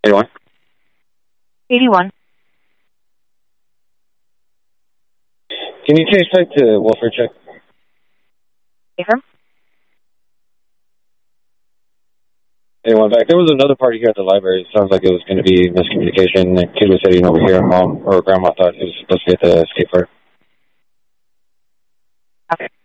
81. 81. Can you change back to welfare check? Affirm. 81 back. There was another party here at the library. It sounds like it was going to be miscommunication. The kid was sitting over here. Mom or grandma thought it was supposed to be at the skate park. Okay.